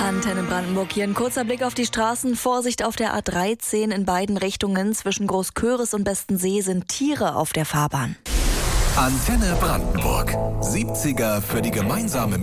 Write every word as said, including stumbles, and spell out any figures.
Antenne Brandenburg, hier ein kurzer Blick auf die Straßen. Vorsicht auf der A dreizehn in beiden Richtungen. Zwischen Großköris und Bestensee sind Tiere auf der Fahrbahn. Antenne Brandenburg. siebziger für die gemeinsame